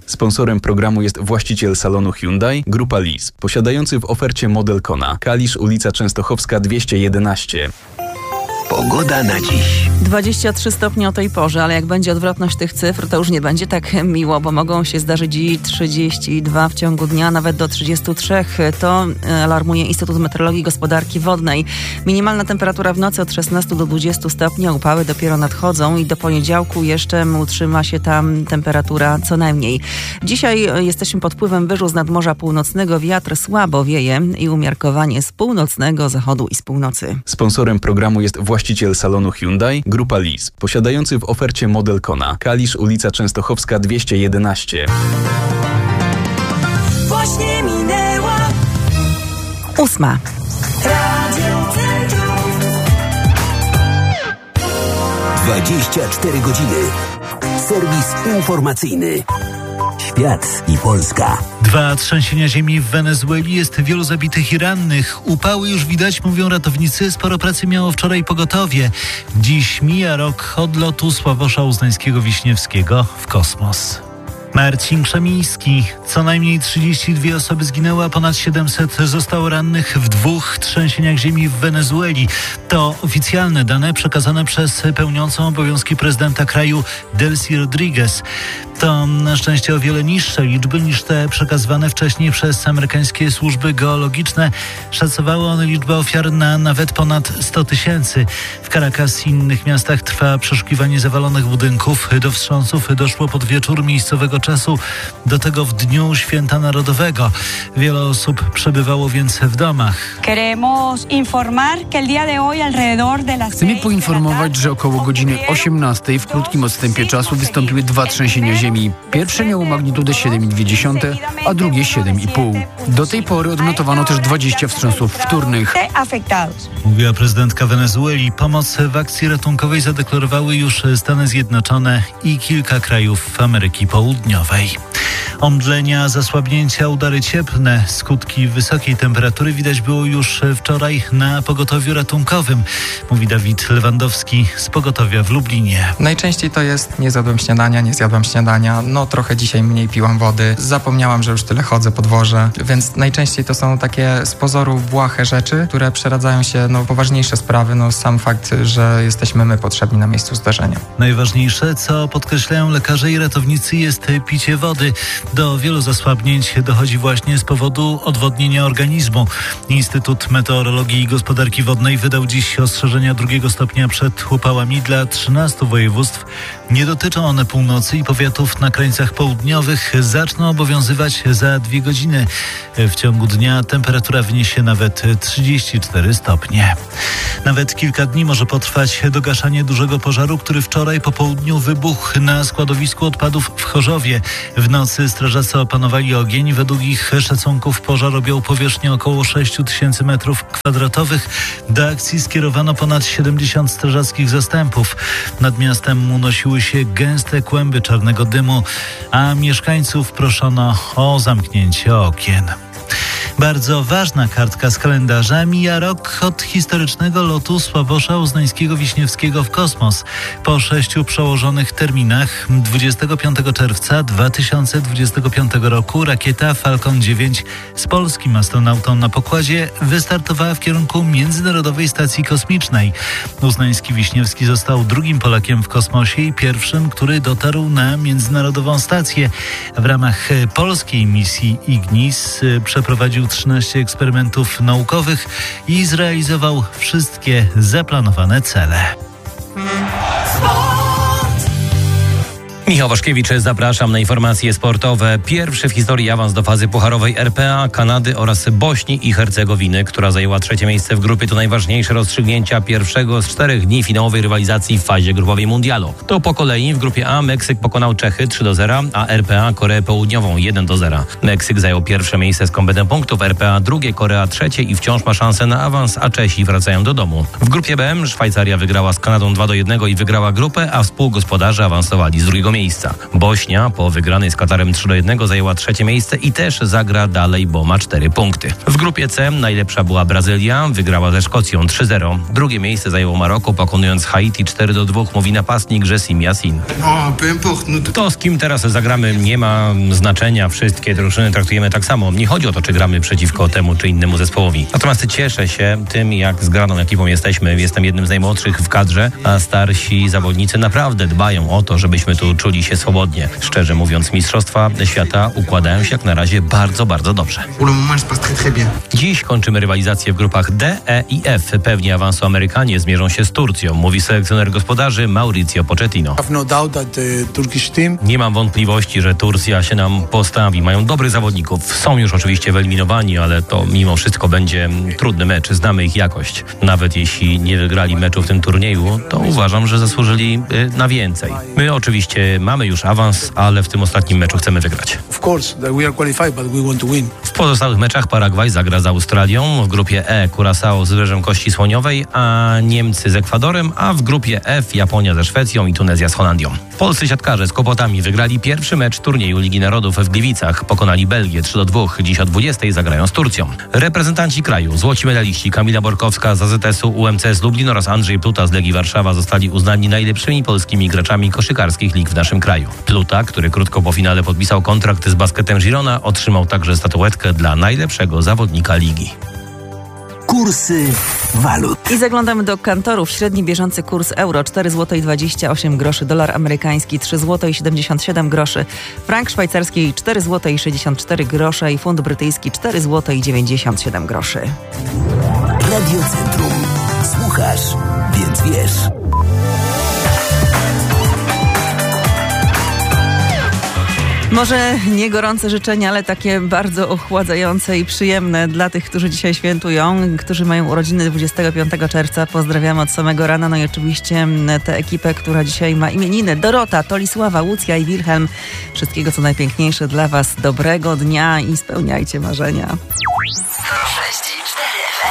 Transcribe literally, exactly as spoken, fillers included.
Sponsorem programu jest właściciel salonu Hyundai, Grupa Lis, posiadający w ofercie model Kona. Kalisz, ulica Częstochowska dwieście jedenaście. Pogoda na dziś. dwadzieścia trzy stopnie o tej porze, ale jak będzie odwrotność tych cyfr, to już nie będzie tak miło, bo mogą się zdarzyć i trzydzieści dwa w ciągu dnia, nawet do trzydziestu trzech. To alarmuje Instytut Meteorologii i Gospodarki Wodnej. Minimalna temperatura w nocy od szesnastu do dwudziestu stopni, upały dopiero nadchodzą i do poniedziałku jeszcze utrzyma się tam temperatura co najmniej. Dzisiaj jesteśmy pod wpływem wyżu z nadmorza północnego, wiatr słabo wieje i umiarkowanie z północnego zachodu i z północy. Sponsorem programu jest właściciel salonu Hyundai, Grupa Lis, posiadający w ofercie model Kona. Kalisz, ulica Częstochowska dwieście jedenaście. Właśnie minęła Ósma. Radio Centrum. dwadzieścia cztery godziny. Serwis informacyjny. Świat i Polska. Dwa trzęsienia ziemi w Wenezueli, jest wielu zabitych i rannych. Upały już widać, mówią ratownicy. Sporo pracy miało wczoraj pogotowie. Dziś mija rok od lotu Sławosza Uznańskiego-Wiśniewskiego w kosmos. Marcin Krzemiński. Co najmniej trzydzieści dwie osoby zginęły, a ponad siedemset zostało rannych w dwóch trzęsieniach ziemi w Wenezueli. To oficjalne dane przekazane przez pełniącą obowiązki prezydenta kraju Delcy Rodriguez. To na szczęście o wiele niższe liczby niż te przekazywane wcześniej przez amerykańskie służby geologiczne. Szacowały one liczbę ofiar na nawet ponad sto tysięcy. W Caracas i innych miastach trwa przeszukiwanie zawalonych budynków. Do wstrząsów doszło pod wieczór miejscowego czasu, do tego w dniu Święta Narodowego. Wiele osób przebywało więc w domach. Chcemy poinformować, że około godziny osiemnastej w krótkim odstępie czasu wystąpiły dwa trzęsienia ziemi. Pierwsze miało magnitudę siedem przecinek dwa, a drugie siedem przecinek pięć. Do tej pory odnotowano też dwadzieścia wstrząsów wtórnych. Mówiła prezydentka Wenezueli. Pomoc w akcji ratunkowej zadeklarowały już Stany Zjednoczone i kilka krajów Ameryki Południowej. Omdlenia, zasłabnięcia, udary cieplne. Skutki wysokiej temperatury widać było już wczoraj na pogotowiu ratunkowym, mówi Dawid Lewandowski z pogotowia w Lublinie. Najczęściej to jest nie zjadłem śniadania, nie zjadłam śniadania, no trochę dzisiaj mniej piłam wody, zapomniałam, że już tyle chodzę po dworze, więc najczęściej to są takie z pozoru błahe rzeczy, które przeradzają się no poważniejsze sprawy, no sam fakt, że jesteśmy my potrzebni na miejscu zdarzenia. Najważniejsze, co podkreślają lekarze i ratownicy, jest picie wody. Do wielu zasłabnięć dochodzi właśnie z powodu odwodnienia organizmu. Instytut Meteorologii i Gospodarki Wodnej wydał dziś ostrzeżenia drugiego stopnia przed upałami dla trzynastu województw. Nie dotyczą one północy i powiatów na krańcach południowych. Zaczną obowiązywać za dwie godziny. W ciągu dnia temperatura wyniesie nawet trzydzieści cztery stopnie. Nawet kilka dni może potrwać dogaszanie dużego pożaru, który wczoraj po południu wybuchł na składowisku odpadów w Chorzowie. W nocy strażacy opanowali ogień. Według ich szacunków pożar objął powierzchnię około sześć tysięcy metrów kwadratowych. Do akcji skierowano ponad siedemdziesiąt strażackich zastępów. Nad miastem unosiły się gęste kłęby czarnego dymu, a mieszkańców proszono o zamknięcie okien. Bardzo ważna kartka z kalendarza. Mija rok od historycznego lotu Sławosza Uznańskiego-Wiśniewskiego w kosmos. Po sześciu przełożonych terminach dwudziestego piątego czerwca dwa tysiące dwudziestego piątego roku rakieta Falcon dziewięć z polskim astronautą na pokładzie wystartowała w kierunku Międzynarodowej Stacji Kosmicznej. Uznański-Wiśniewski został drugim Polakiem w kosmosie i pierwszym, który dotarł na Międzynarodową Stację. W ramach polskiej misji Ignis przeprowadził trzynaście eksperymentów naukowych i zrealizował wszystkie zaplanowane cele. Michał Waszkiewicz, zapraszam na informacje sportowe. Pierwszy w historii awans do fazy pucharowej R P A, Kanady oraz Bośni i Hercegowiny, która zajęła trzecie miejsce w grupie. To najważniejsze rozstrzygnięcia pierwszego z czterech dni finałowej rywalizacji w fazie grupowej mundialu. To po kolei w grupie A Meksyk pokonał Czechy trzy do zera, a R P A Koreę Południową jeden do zera. Meksyk zajął pierwsze miejsce z kompletem punktów, R P A drugie, Korea trzecie i wciąż ma szansę na awans, a Czesi wracają do domu. W grupie B Szwajcaria wygrała z Kanadą dwa do jednego i wygrała grupę, a współgospodarze awansowali z drugiego miejsca. miejsca. Bośnia po wygranej z Katarem trzy do jednego zajęła trzecie miejsce i też zagra dalej, bo ma cztery punkty. W grupie C najlepsza była Brazylia, wygrała ze Szkocją trzy zero. Drugie miejsce zajęło Maroko, pokonując Haiti cztery do dwóch, mówi napastnik Jessim Yassin. To, z kim teraz zagramy, nie ma znaczenia. Wszystkie drużyny traktujemy tak samo. Nie chodzi o to, czy gramy przeciwko temu czy innemu zespołowi. Natomiast cieszę się tym, jak zgraną ekipą jesteśmy. Jestem jednym z najmłodszych w kadrze, a starsi zawodnicy naprawdę dbają o to, żebyśmy tu czuli się swobodnie. Szczerze mówiąc, mistrzostwa świata układają się jak na razie bardzo, bardzo dobrze. Dziś kończymy rywalizację w grupach D, E i F. Pewnie awansu Amerykanie zmierzą się z Turcją, mówi selekcjoner gospodarzy Mauricio Pochettino. Nie mam wątpliwości, że Turcja się nam postawi. Mają dobrych zawodników. Są już oczywiście wyeliminowani, ale to mimo wszystko będzie trudny mecz. Znamy ich jakość. Nawet jeśli nie wygrali meczu w tym turnieju, to uważam, że zasłużyli na więcej. My oczywiście mamy już awans, ale w tym ostatnim meczu chcemy wygrać. W pozostałych meczach Paragwaj zagra z Australią, w grupie E Curaçao z Wybrzeżem Kości Słoniowej, a Niemcy z Ekwadorem, a w grupie F Japonia ze Szwecją i Tunezja z Holandią. Polscy siatkarze z Kłopotami wygrali pierwszy mecz turnieju Ligi Narodów w Gliwicach. Pokonali Belgię trzy do dwóch. Dziś o dwudziestej zagrają z Turcją. Reprezentanci kraju, złoci medaliści Kamila Borkowska z A Z S-u U M C z Lublin oraz Andrzej Pluta z Legii Warszawa zostali uznani najlepszymi polskimi graczami koszykarskich lig w naszym kraju. Pluta, który krótko po finale podpisał kontrakt z Basketem Girona, otrzymał także statuetkę dla najlepszego zawodnika ligi. Kursy walut. I zaglądamy do kantorów. Średni bieżący kurs euro cztery złote dwadzieścia osiem groszy, dolar amerykański trzy złote siedemdziesiąt siedem groszy, frank szwajcarski cztery złote sześćdziesiąt cztery grosze i funt brytyjski cztery złote dziewięćdziesiąt siedem groszy. Radio Centrum. Słuchasz, więc wiesz. Może nie gorące życzenia, ale takie bardzo ochładzające i przyjemne dla tych, którzy dzisiaj świętują, którzy mają urodziny dwudziestego piątego czerwca. Pozdrawiamy od samego rana. No i oczywiście tę ekipę, która dzisiaj ma imieniny. Dorota, Tolisława, Łucja i Wilhelm. Wszystkiego co najpiękniejsze dla Was. Dobrego dnia i spełniajcie marzenia.